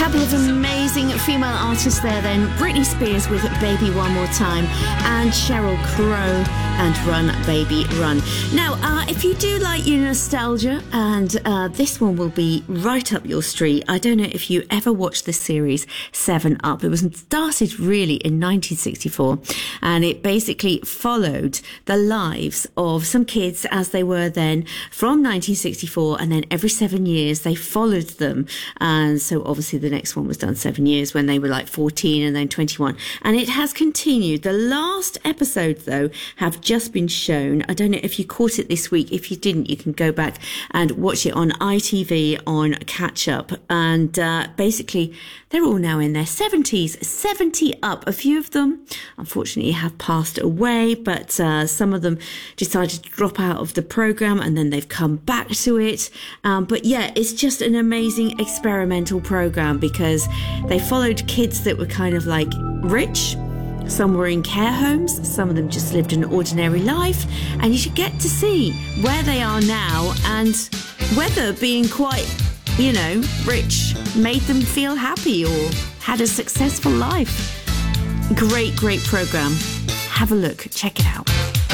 Couple of amazing female artists there then. Britney Spears with Baby One More Time and Sheryl Crow and Run Baby Run. Now, if you do like your nostalgia, and this one will be right up your street. I don't know if you ever watched the series 7 Up. It was started really in 1964, and it basically followed the lives of some kids as they were then from 1964, and then every 7 years they followed them. And so obviously the next one was done 7 years when they were like 14 and then 21. And it has continued. The last episodes, though, have just been shown. I don't know if you caught it this week. If you didn't, you can go back and watch it on ITV on Catch Up. And basically, they're all now in their 70s, 70 up. A few of them, unfortunately, have passed away, but some of them decided to drop out of the programme and then they've come back to it. But yeah, it's just an amazing experimental programme because they followed kids that were kind of like rich. Some were in care homes, some of them just lived an ordinary life, and you should get to see where they are now and whether being quite, rich made them feel happy or had a successful life. Great programme. Have a look, check it out.